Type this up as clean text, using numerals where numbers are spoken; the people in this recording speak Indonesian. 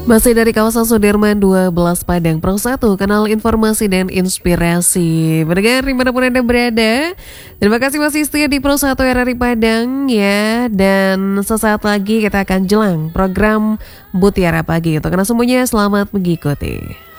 Masih dari kawasan Sudirman 12 Padang Pro 1, kanal informasi dan inspirasi. Mendengar dimanapun Anda berada, terima kasih masih setia di Pro 1 RRI Padang ya. Dan sesaat lagi kita akan jelang program Mutiara Pagi. Untuk karena semuanya selamat mengikuti.